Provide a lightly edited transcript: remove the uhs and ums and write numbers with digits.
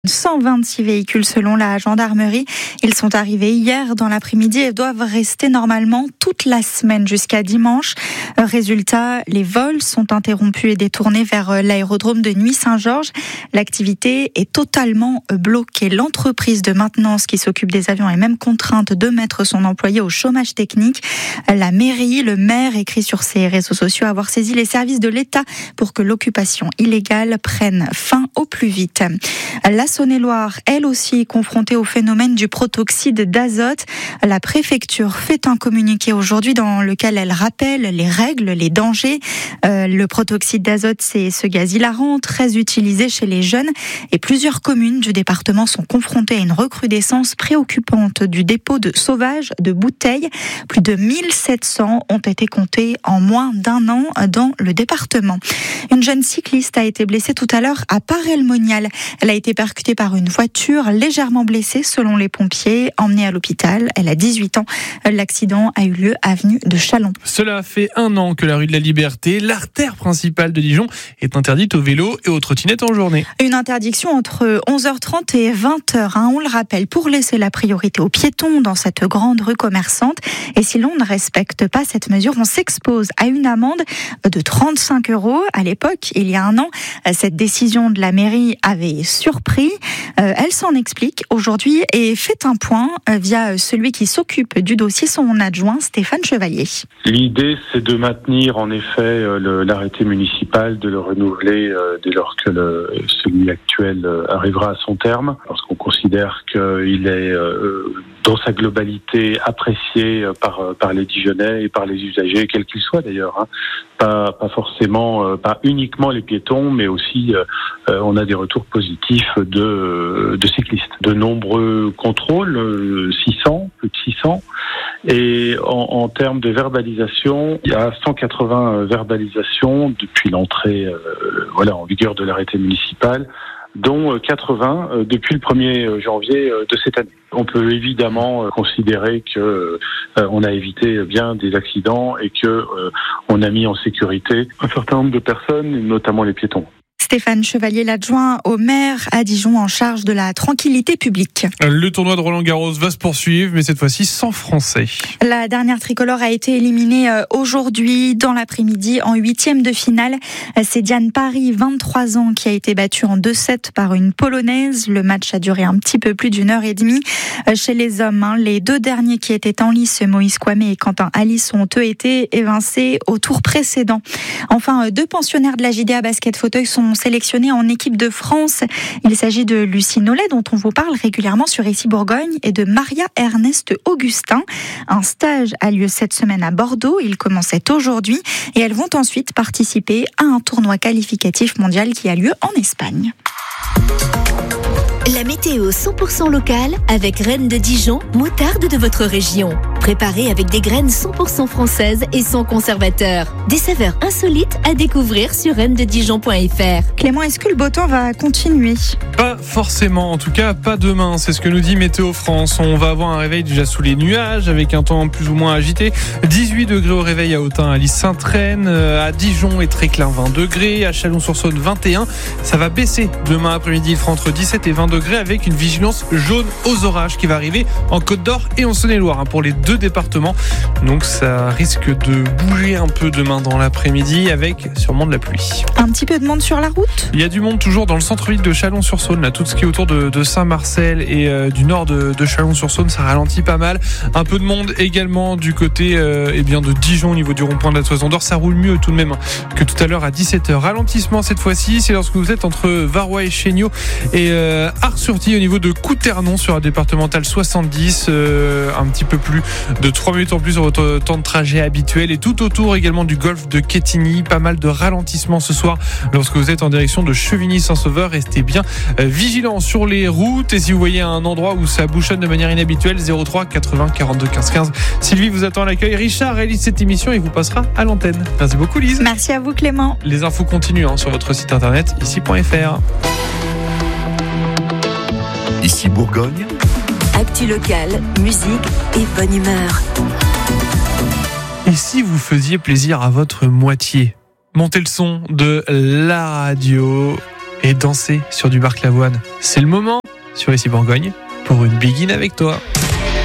126 véhicules selon la gendarmerie. Ils sont arrivés hier dans l'après-midi et doivent rester normalement toute la semaine jusqu'à dimanche. Résultat, les vols sont interrompus et détournés vers l'aérodrome de Nuits-Saint-Georges. L'activité est totalement bloquée. L'entreprise de maintenance qui s'occupe des avions est même contrainte de mettre son employé au chômage technique. La mairie, le maire écrit sur ses réseaux sociaux avoir saisi les services de l'État pour que l'occupation illégale prenne fin au plus vite. La Saône-et-Loire, elle aussi confrontée au phénomène du protoxyde d'azote. La préfecture fait un communiqué aujourd'hui dans lequel elle rappelle les règles, les dangers. Le protoxyde d'azote, c'est ce gaz hilarant, très utilisé chez les jeunes. Et plusieurs communes du département sont confrontées à une recrudescence préoccupante du dépôt de sauvage de bouteilles. Plus de 1700 ont été comptés en moins d'un an dans le département. Une jeune cycliste a été blessée tout à l'heure à Paray-le-Monial. Elle a été percutée par une voiture légèrement blessée selon les pompiers, emmenée à l'hôpital. Elle a 18 ans. L'accident a eu lieu avenue de Châlons. Cela fait 1 an que la rue de la Liberté, l'artère principale de Dijon, est interdite aux vélos et aux trottinettes en journée. Une interdiction entre 11h30 et 20h, on le rappelle, pour laisser la priorité aux piétons dans cette grande rue commerçante. Et si l'on ne respecte pas cette mesure, on s'expose à une amende de 35 €. À l'époque, il y a 1 an, cette décision de la mairie avait surpris. Elle s'en explique aujourd'hui et fait un point via celui qui s'occupe du dossier, son adjoint Stéphane Chevalier. L'idée, c'est de maintenir en effet l'arrêté municipal, de le renouveler dès lors que celui actuel arrivera à son terme, parce qu'on considère qu'il est dans sa globalité apprécié par les Dijonnais et par les usagers, quels qu'ils soient d'ailleurs. Pas forcément, pas uniquement les piétons, mais aussi on a des retours positifs de cyclistes. De nombreux contrôles, 600, plus de 600. Et en termes de verbalisation, il y a 180 verbalisations depuis l'entrée en vigueur de l'arrêté municipal, dont 80 depuis le 1er janvier de cette année. On peut évidemment considérer que on a évité bien des accidents et que on a mis en sécurité un certain nombre de personnes, notamment les piétons. Stéphane Chevalier, l'adjoint au maire à Dijon en charge de la tranquillité publique. Le tournoi de Roland-Garros va se poursuivre, mais cette fois-ci sans Français. La dernière tricolore a été éliminée aujourd'hui dans l'après-midi en 8e de finale. C'est Diane Parry, 23 ans, qui a été battue en 2-7 par une Polonaise. Le match a duré un petit peu plus d'1h30. Chez les hommes, les 2 derniers qui étaient en lice, Moïse Kwame et Quentin Alice, ont eux été évincés au tour précédent. Enfin, 2 pensionnaires de la JDA Basket Fauteuil sont sélectionnés en équipe de France. Il s'agit de Lucie Nollet, dont on vous parle régulièrement sur Ici Bourgogne, et de Maria Ernest Augustin. Un stage a lieu cette semaine à Bordeaux. Il commençait aujourd'hui et elles vont ensuite participer à un tournoi qualificatif mondial qui a lieu en Espagne. La météo 100% locale avec Reine de Dijon, moutarde de votre région. Préparée avec des graines 100% françaises et sans conservateur. Des saveurs insolites à découvrir sur reineDeDijon.fr. Clément, est-ce que le beau temps va continuer ? Pas forcément, en tout cas pas demain, c'est ce que nous dit Météo France. On va avoir un réveil déjà sous les nuages avec un temps plus ou moins agité. 18 degrés au réveil à Autun, à Lys-Sainte-Reine, à Dijon et Tréclin 20 degrés, à Chalon-sur-Saône 21. Ça va baisser demain après-midi, il fera entre 17 et 20 degrés avec une vigilance jaune aux orages qui va arriver en Côte d'Or et en Saône-et-Loire pour les 2 départements. Donc ça risque de bouger un peu demain dans l'après-midi avec sûrement de la pluie. Un petit peu de monde sur la route ? Il y a du monde toujours dans le centre-ville de Chalon-sur-Saône, là, tout ce qui est autour de Saint-Marcel et du nord de Chalon-sur-Saône, ça ralentit pas mal. Un peu de monde également du côté de Dijon au niveau du rond-point de la Toison d'Or. Ça roule mieux tout de même que tout à l'heure à 17h. Ralentissement cette fois-ci, c'est lorsque vous êtes entre Varois et Chéniaux et Ars-sur-Tille au niveau de Couternon sur la départementale 70, un petit peu plus de 3 minutes en plus sur votre temps de trajet habituel, et tout autour également du golfe de Quetigny. Pas mal de ralentissements ce soir lorsque vous êtes en direction de Chevigny-Saint-Sauveur. Restez bien vigilants sur les routes, et si vous voyez un endroit où ça bouchonne de manière inhabituelle, 03 80 42 15 15. Sylvie vous attend à l'accueil. Richard réalise cette émission et vous passera à l'antenne. Merci beaucoup Lise. Merci à vous Clément. Les infos continuent sur votre site internet ici.fr. Ici Bourgogne. Actu locale, musique et bonne humeur. Et si vous faisiez plaisir à votre moitié ? Montez le son de la radio et danser sur du Marc Lavoine. C'est le moment sur Ici Bourgogne pour une Begin avec toi.